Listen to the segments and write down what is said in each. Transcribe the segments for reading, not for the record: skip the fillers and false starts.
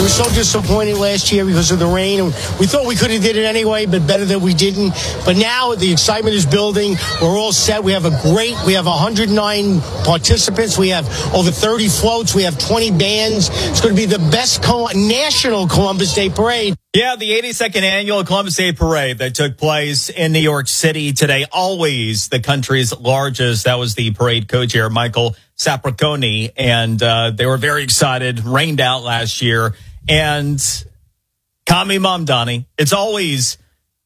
were so disappointed last year because of the rain. And we thought we could have did it anyway, but better that we didn't. But now the excitement is building. We're all set. We have 109 participants. We have over 30 floats. We have 20 bands. It's going to be the best national Columbus Day Parade. Yeah, the 82nd annual Columbus Day Parade that took place in New York City today, always the country's largest. That was the parade co-chair, Michael Sapriconi, and they were very excited. Rained out last year, and Kami Mamdani. It's always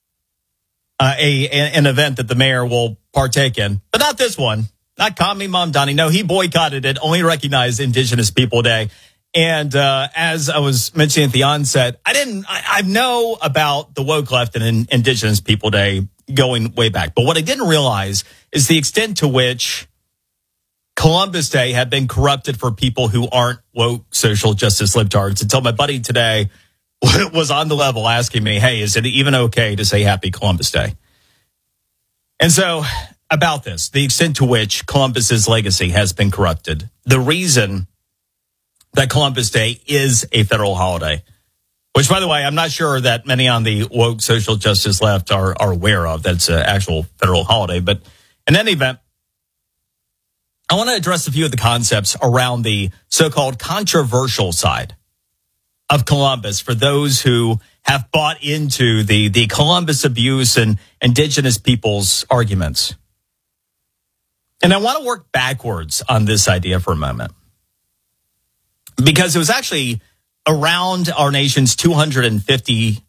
an event that the mayor will partake in, but not this one. Not Kami Mamdani. No, he boycotted it. Only recognized Indigenous People Day. And as I was mentioning at the onset, I know about the woke left and Indigenous People Day going way back. But what I didn't realize is the extent to which Columbus Day had been corrupted for people who aren't woke social justice libtards, until my buddy today was on the level asking me, hey, is it even okay to say Happy Columbus Day? And so about this, the extent to which Columbus's legacy has been corrupted, the reason that Columbus Day is a federal holiday, which, by the way, I'm not sure that many on the woke social justice left are aware of. That's an actual federal holiday. But in any event, I want to address a few of the concepts around the so-called controversial side of Columbus for those who have bought into the Columbus abuse and Indigenous peoples arguments. And I want to work backwards on this idea for a moment, because it was actually around our nation's 250th.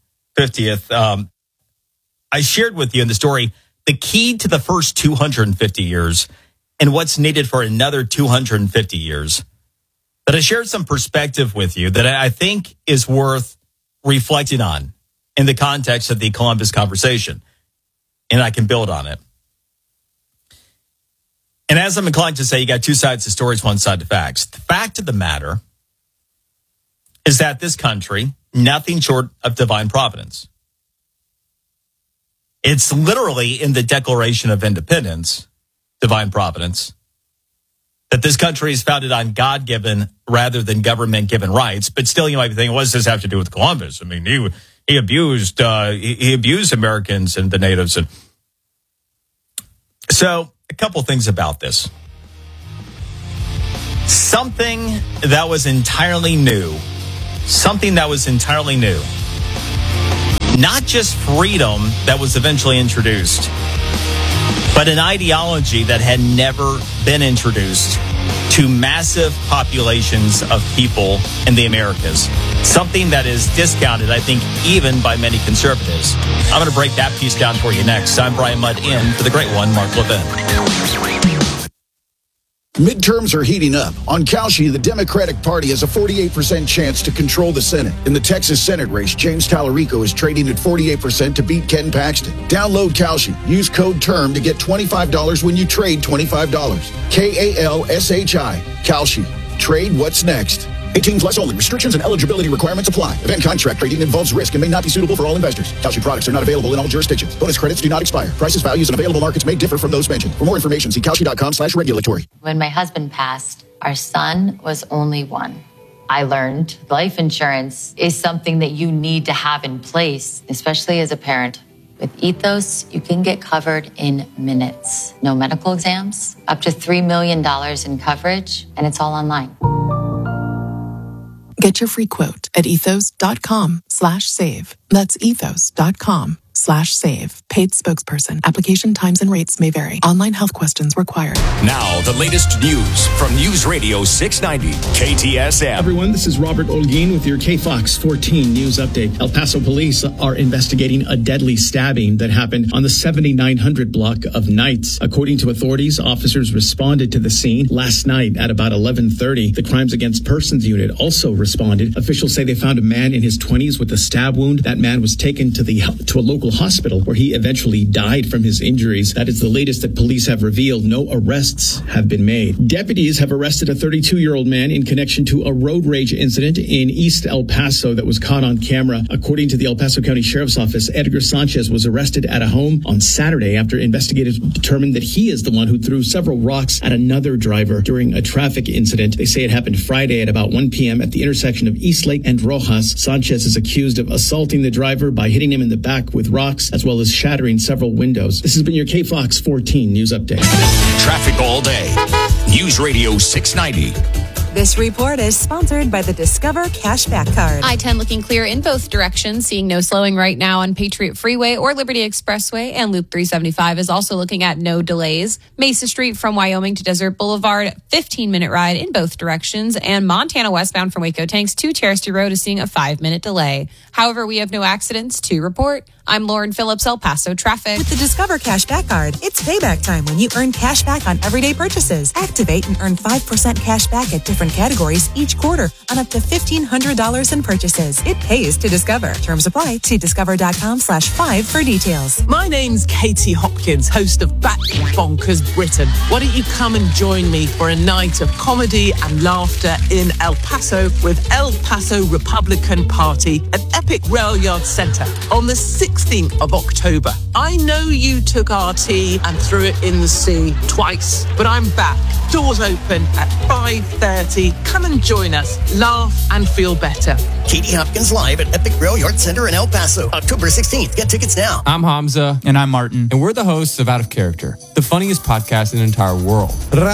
I shared with you in the story the key to the first 250 years and what's needed for another 250 years. But I shared some perspective with you that I think is worth reflecting on in the context of the Columbus conversation, and I can build on it. And as I'm inclined to say, you got two sides to stories, one side to facts. The fact of the matter is that this country, nothing short of divine providence. It's literally in the Declaration of Independence, divine providence, that this country is founded on God-given rather than government-given rights. But still, you might be thinking, what does this have to do with Columbus? I mean, he abused Americans and the natives. And so a couple things about this. Something that was entirely new. Not just freedom that was eventually introduced, but an ideology that had never been introduced to massive populations of people in the Americas. Something that is discounted, I think, even by many conservatives. I'm going to break that piece down for you next. I'm Brian Mudd in for the great one, Mark Levin. Midterms are heating up. On Kalshi, the Democratic Party has a 48% chance to control the Senate. In the Texas Senate race, James Tallarico is trading at 48% to beat Ken Paxton. Download Kalshi. Use code TERM to get $25 when you trade $25. KALSHI. Kalshi. Trade what's next. 18 plus only. Restrictions and eligibility requirements apply. Event contract trading involves risk and may not be suitable for all investors. Kalshi products are not available in all jurisdictions. Bonus credits do not expire. Prices, values, and available markets may differ from those mentioned. For more information, see kalshi.com/regulatory. When my husband passed, our son was only one. I learned life insurance is something that you need to have in place, especially as a parent. With Ethos, you can get covered in minutes. No medical exams, up to $3 million in coverage, and it's all online. Get your free quote at ethos.com/save. That's ethos.com/save. Paid spokesperson. Application times and rates may vary. Online health questions required. Now, the latest news from News Radio 690 KTSM. Everyone, this is Robert Olguin with your KFOX 14 news update. El Paso police are investigating a deadly stabbing that happened on the 7900 block of Knights. According to authorities, officers responded to the scene last night at about 11:30. The Crimes Against Persons unit also responded. Officials say they found a man in his 20s with a stab wound. That man was taken to a local local hospital, where he eventually died from his injuries. That is the latest that police have revealed. No arrests have been made. Deputies have arrested a 32-year-old man in connection to a road rage incident in East El Paso that was caught on camera. According to the El Paso County Sheriff's Office, Edgar Sanchez was arrested at a home on Saturday after investigators determined that he is the one who threw several rocks at another driver during a traffic incident. They say it happened Friday at about 1 p.m. at the intersection of Eastlake and Rojas. Sanchez is accused of assaulting the driver by hitting him in the back with rocks, as well as shattering several windows. This has been your KFOX 14 News Update. Traffic all day. News Radio 690. This report is sponsored by the Discover Cashback Card. I-10 looking clear in both directions, seeing no slowing right now on Patriot Freeway or Liberty Expressway, and Loop 375 is also looking at no delays. Mesa Street from Wyoming to Desert Boulevard, 15-minute ride in both directions, and Montana westbound from Waco Tanks to Cherry Road is seeing a 5-minute delay. However, we have no accidents to report. I'm Lauren Phillips, El Paso Traffic. With the Discover Cashback Card, it's payback time when you earn cash back on everyday purchases. Activate and earn 5% cash back at different categories each quarter on up to $1,500 in purchases. It pays to Discover. Terms apply. See discover.com/5 for details. My name's Katie Hopkins, host of Back Bonkers Britain. Why don't you come and join me for a night of comedy and laughter in El Paso with El Paso Republican Party at Epic Rail Yard Centre on the 16th of October. I know you took our tea and threw it in the sea twice, but I'm back. Doors open at 5:30. Come and join us. Laugh and feel better. Katie Hopkins live at Epic Rail Yard Center in El Paso, October 16th. Get tickets now. I'm Hamza. And I'm Martin. And we're the hosts of Out of Character, the funniest podcast in the entire world.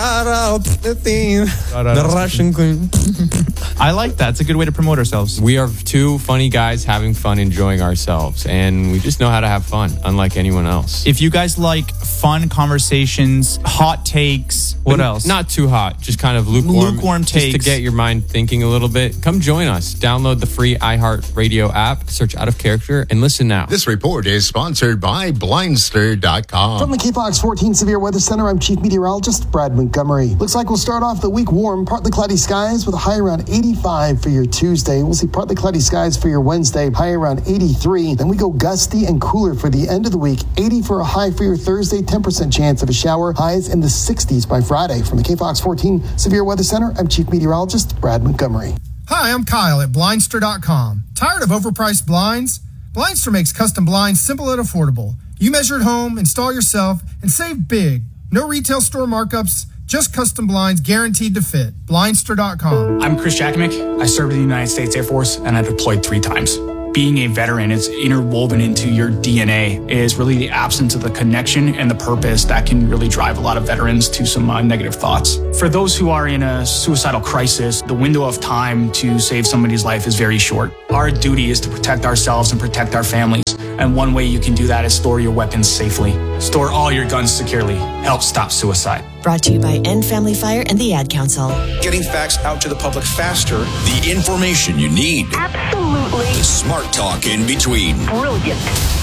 The Russian queen. I like that. It's a good way to promote ourselves. We are two funny guys having fun, enjoying ourselves. And we just know how to have fun, unlike anyone else. If you guys like fun conversations, hot takes, what else? Not too hot, just kind of lukewarm takes. Just to get your mind thinking a little bit. Come join us. Download the free iHeartRadio app, search Out of Character, and listen now. This report is sponsored by Blindster.com. From the KFOX 14 Severe Weather Center, I'm Chief Meteorologist Brad Montgomery. Looks like we'll start off the week warm, partly cloudy skies with a high around 85 for your Tuesday. We'll see partly cloudy skies for your Wednesday, high around 83. Then we go gusty and cooler for the end of the week. 80 for a high for your Thursday, 10% chance of a shower, highs in the 60s by Friday. From the KFOX 14 Severe Weather Center, I'm Chief Meteorologist Brad Montgomery. Hi, I'm Kyle at Blindster.com. Tired of overpriced blinds? Blindster makes custom blinds simple and affordable. You measure at home, install yourself, and save big. No retail store markups, just custom blinds guaranteed to fit. Blindster.com. I'm Chris Jackmick. I served in the United States Air Force, and I deployed 3 times. Being a veteran is interwoven into your DNA. It is really the absence of the connection and the purpose that can really drive a lot of veterans to some negative thoughts. For those who are in a suicidal crisis, the window of time to save somebody's life is very short. Our duty is to protect ourselves and protect our families. And one way you can do that is store your weapons safely. Store all your guns securely. Help stop suicide. Brought to you by End Family Fire and the Ad Council. Getting facts out to the public faster. The information you need. Absolutely. The smart talk in between. Brilliant.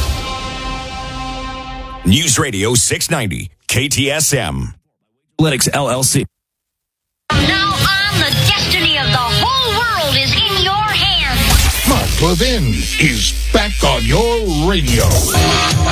News Radio 690, KTSM. Analytics LLC. Now on, the destiny of the whole world is in your hands. Mark Levin is back on your radio.